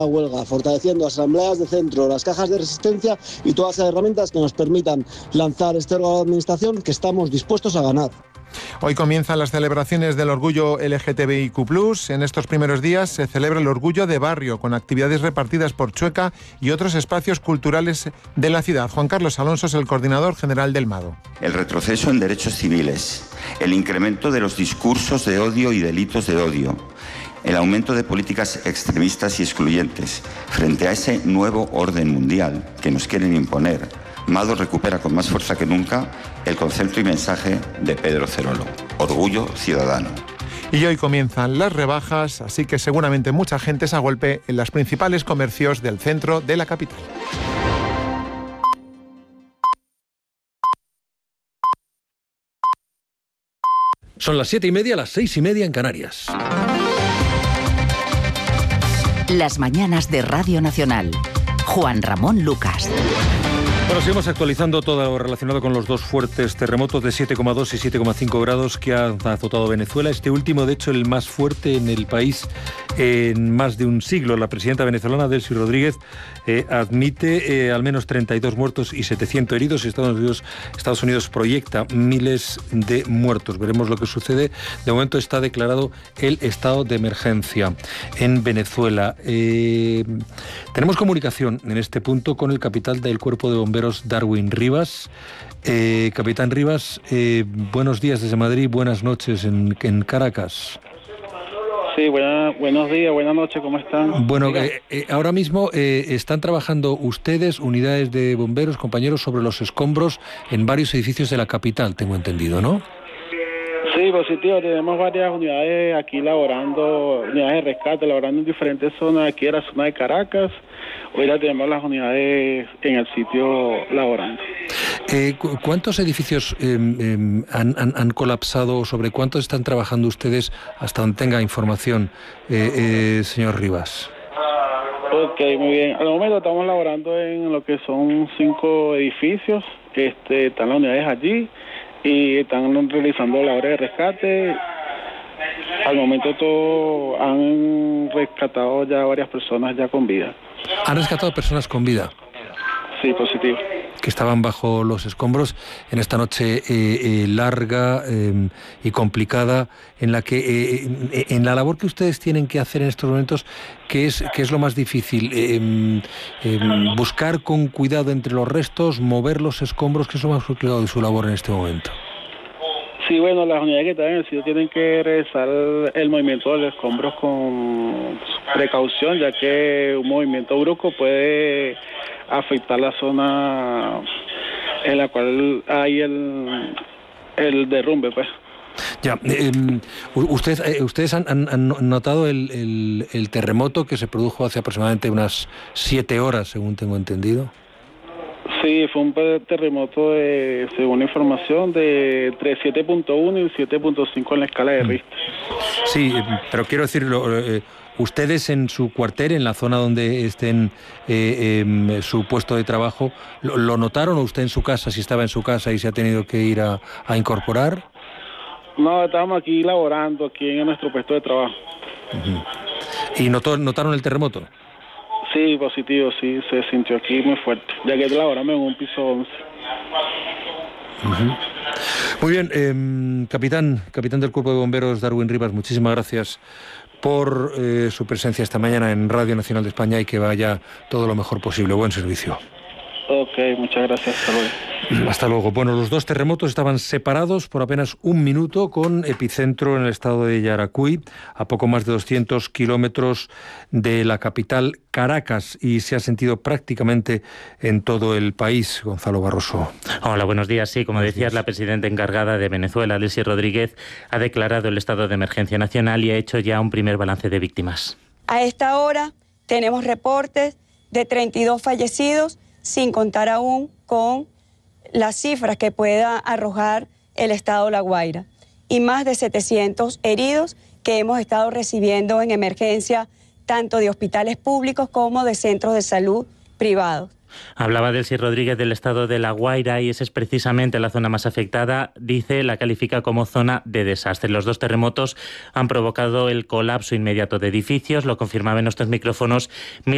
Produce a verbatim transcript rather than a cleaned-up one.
la huelga, fortaleciendo asambleas de centro, las cajas de resistencia y todas las herramientas que nos permitan lanzar este órgano de administración que estamos dispuestos a ganar. Hoy comienzan las celebraciones del orgullo L G T B I Q plus. En estos primeros días se celebra el orgullo de barrio, con actividades repartidas por Chueca y otros espacios culturales de la ciudad. Juan Carlos Alonso es el coordinador general del MADO. El retroceso en derechos civiles, el incremento de los discursos de odio y delitos de odio, el aumento de políticas extremistas y excluyentes frente a ese nuevo orden mundial que nos quieren imponer. MADO recupera con más fuerza que nunca el concepto y mensaje de Pedro Cerolo: orgullo ciudadano. Y hoy comienzan las rebajas, así que seguramente mucha gente se agolpe en los principales comercios del centro de la capital. Son las siete y media, las seis y media en Canarias. Las mañanas de Radio Nacional. Juan Ramón Lucas. Bueno, seguimos actualizando todo lo relacionado con los dos fuertes terremotos de siete coma dos y siete coma cinco grados que han azotado Venezuela. Este último, de hecho, el más fuerte en el país en más de un siglo. La presidenta venezolana, Delcy Rodríguez, eh, admite eh, al menos treinta y dos muertos y setecientos heridos. Estados Unidos, Estados Unidos proyecta miles de muertos. Veremos lo que sucede. De momento está declarado el estado de emergencia en Venezuela. Eh, tenemos comunicación en este punto con el capitán del Cuerpo de Bomberos, Darwin Rivas. Eh, capitán Rivas, eh, buenos días desde Madrid, buenas noches en, en Caracas. Sí, buena, buenos días, buenas noches, ¿cómo están? Bueno, eh, eh, ahora mismo eh, están trabajando ustedes, unidades de bomberos, compañeros, sobre los escombros en varios edificios de la capital, tengo entendido, ¿no? Sí, positivo, tenemos varias unidades aquí laborando, unidades de rescate, laborando en diferentes zonas, aquí en la zona de Caracas. Hoy ya tenemos las unidades en el sitio laborando. Eh, cu- ¿Cuántos edificios eh, eh, han, han, han colapsado? ¿Sobre cuántos están trabajando ustedes hasta donde tenga información, eh, eh, señor Rivas? Ok, muy bien. Al momento estamos laborando en lo que son cinco edificios, este, están las unidades allí y están realizando labores de rescate. Al momento todo, han rescatado ya varias personas ya con vida. ¿Han rescatado personas con vida? Sí, positivo. Que estaban bajo los escombros en esta noche eh, eh, larga eh, y complicada, en la que eh, en, en la labor que ustedes tienen que hacer en estos momentos, ¿qué es, qué es lo más difícil? Eh, eh, buscar con cuidado entre los restos, mover los escombros, ¿qué es lo más complicado de su labor en este momento? Sí, bueno, las unidades que están en el sitio tienen que realizar el movimiento de los escombros con precaución, ya que un movimiento brusco puede afectar la zona en la cual hay el, el derrumbe, pues. Ya, eh, usted, eh, ustedes han, han, han notado el, el, el terremoto que se produjo hace aproximadamente unas siete horas, según tengo entendido. Sí, fue un terremoto, de, según la información, de entre siete punto uno y siete punto cinco en la escala de Richter. Sí, pero quiero decirlo, eh, ustedes en su cuartel, en la zona donde estén eh, eh, su puesto de trabajo, ¿lo, ¿lo notaron o usted en su casa, si estaba en su casa y se ha tenido que ir a, a incorporar? No, estábamos aquí laborando, aquí en nuestro puesto de trabajo. Uh-huh. ¿Y notó, notaron el terremoto? Sí, positivo, sí, se sintió aquí muy fuerte, ya que laboramos en un piso once. Uh-huh. Muy bien, eh, capitán, capitán del Cuerpo de Bomberos, Darwin Rivas, muchísimas gracias por eh, su presencia esta mañana en Radio Nacional de España y que vaya todo lo mejor posible. Buen servicio. Ok, muchas gracias, hasta luego. Hasta luego. Bueno, los dos terremotos estaban separados por apenas un minuto, con epicentro en el estado de Yaracuy, a poco más de doscientos kilómetros de la capital, Caracas, y se ha sentido prácticamente en todo el país. Gonzalo Barroso. Hola, buenos días. Sí, como buenos decías, días. La presidenta encargada de Venezuela, Delcy Rodríguez, ha declarado el estado de emergencia nacional y ha hecho ya un primer balance de víctimas. A esta hora tenemos reportes de treinta y dos fallecidos, sin contar aún con las cifras que pueda arrojar el estado La Guaira, y más de setecientos heridos que hemos estado recibiendo en emergencia, tanto de hospitales públicos como de centros de salud privados. Hablaba Delcy Rodríguez del estado de La Guaira y esa es precisamente la zona más afectada. Dice, la califica como zona de desastre. Los dos terremotos han provocado el colapso inmediato de edificios, lo confirmaba en nuestros micrófonos